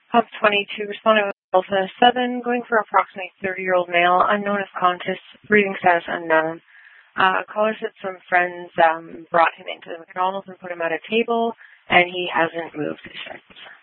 Hub 22, responding with Delta 7, going for approximately 30-year-old male, unknown if conscious, breathing status unknown. Caller said some friends brought him into the McDonald's and put him at a table, and he hasn't moved.